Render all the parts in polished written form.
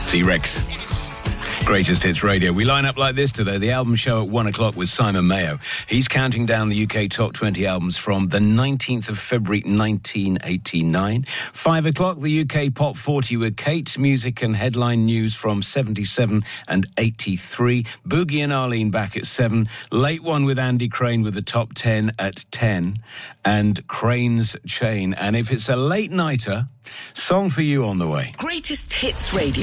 T-Rex. Greatest Hits Radio. We line up like this today. The album show at 1 o'clock with Simon Mayo. He's counting down the UK top 20 albums from the 19th of February 1989. 5 o'clock, the UK Pop 40 with Kate. Music and headline news from 77 and 83. Boogie and Arlene back at 7. Late one with Andy Crane with the top 10 at 10. And Crane's Chain. And if it's a late nighter, song for you on the way. Greatest Hits Radio.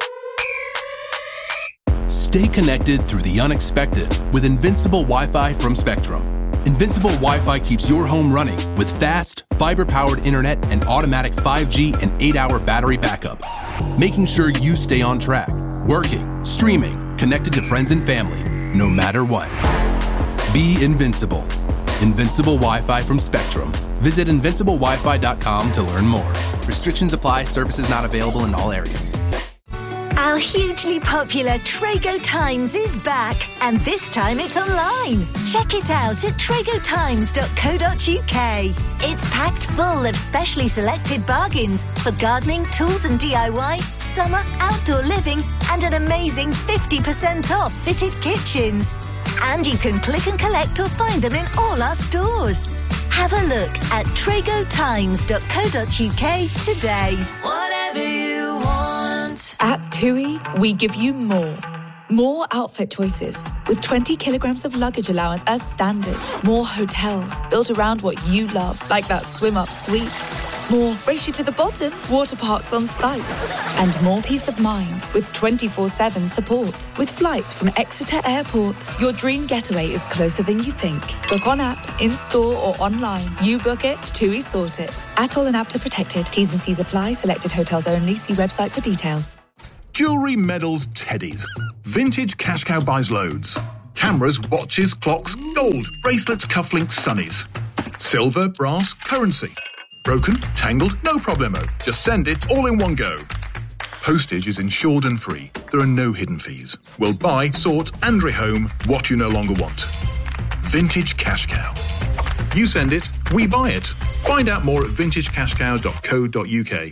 Stay connected through the unexpected with Invincible Wi-Fi from Spectrum. Invincible Wi-Fi keeps your home running with fast, fiber-powered internet and automatic 5G and 8-hour battery backup, making sure you stay on track, working, streaming, connected to friends and family, no matter what. Be invincible. Invincible Wi-Fi from Spectrum. Visit invinciblewifi.com to learn more. Restrictions apply. Services not available in all areas. Our hugely popular Trago Times is back, and this time it's online. Check it out at tragotimes.co.uk. It's packed full of specially selected bargains for gardening, tools and DIY, summer, outdoor living, and an amazing 50% off fitted kitchens. And you can click and collect or find them in all our stores. Have a look at tragotimes.co.uk today. Whatever you want. At TUI, we give you more. More outfit choices with 20 kilograms of luggage allowance as standard. More hotels built around what you love, like that swim-up suite. More race you to the bottom water parks on site. And more peace of mind with 24/7 support. With flights from Exeter Airport, your dream getaway is closer than you think. Book on app, in-store or online. You book it, TUI sort it. Atoll and APTA protected. T's and C's apply. Selected hotels only. See website for details. Jewellery, medals, teddies. Vintage Cash Cow buys loads. Cameras, watches, clocks, gold, bracelets, cufflinks, sunnies. Silver, brass, currency. Broken, tangled, no problemo. Just send it all in one go. Postage is insured and free. There are no hidden fees. We'll buy, sort and rehome what you no longer want. Vintage Cash Cow. You send it, we buy it. Find out more at vintagecashcow.co.uk.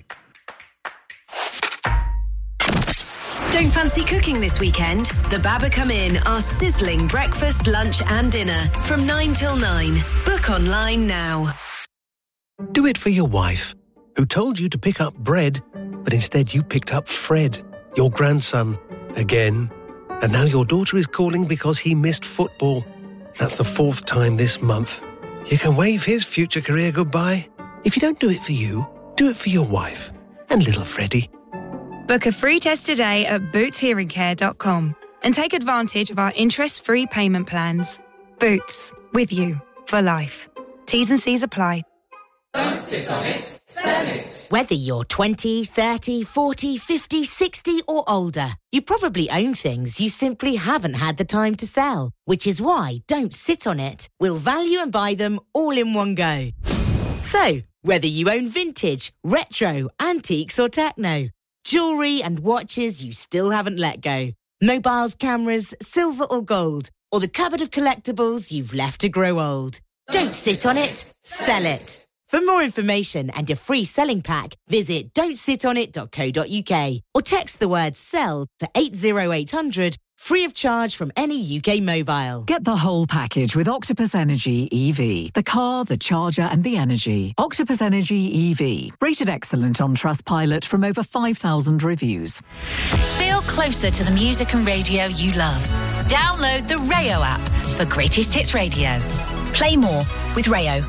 Don't fancy cooking this weekend? The Baba Come In are sizzling breakfast, lunch and dinner from 9 till 9. Book online now. Do it for your wife, who told you to pick up bread, but instead you picked up Fred, your grandson, again. And now your daughter is calling because he missed football. That's the 4th time this month. You can wave his future career goodbye. If you don't do it for you, do it for your wife and little Freddie. Book a free test today at bootshearingcare.com and take advantage of our interest-free payment plans. Boots, with you for life. T's and C's apply. Don't sit on it, sell it. Whether you're 20, 30, 40, 50, 60 or older, you probably own things you simply haven't had the time to sell, which is why Don't Sit on It will value and buy them all in one go. So, whether you own vintage, retro, antiques or techno, jewellery and watches you still haven't let go, mobiles, cameras, silver or gold, or the cupboard of collectibles you've left to grow old. Don't sit on it, sell it. For more information and your free selling pack, visit don'tsitonit.co.uk or text the word SELL to 80800, free of charge from any UK mobile. Get the whole package with Octopus Energy EV. The car, the charger and the energy. Octopus Energy EV. Rated excellent on Trustpilot from over 5,000 reviews. Feel closer to the music and radio you love. Download the Rayo app for Greatest Hits Radio. Play more with Rayo.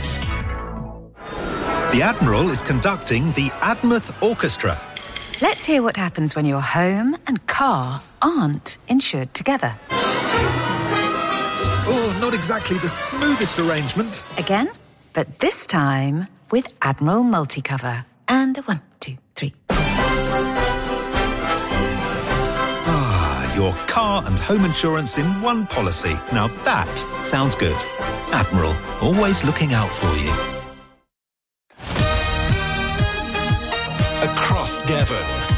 The Admiral is conducting the Admouth Orchestra. Let's hear what happens when your home and car aren't insured together. Oh, not exactly the smoothest arrangement. Again, but this time with Admiral Multicover. And 1, 2, 3. Ah, your car and home insurance in one policy. Now that sounds good. Admiral, always looking out for you. Across Devon,